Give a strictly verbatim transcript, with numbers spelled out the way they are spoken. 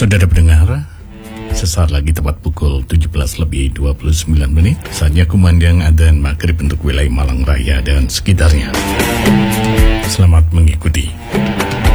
Saudara pendengar, sesaat lagi tepat pukul tujuh belas lebih dua puluh sembilan menit, saatnya kumandang adzan maghrib untuk wilayah Malang Raya dan sekitarnya. Selamat mengikuti.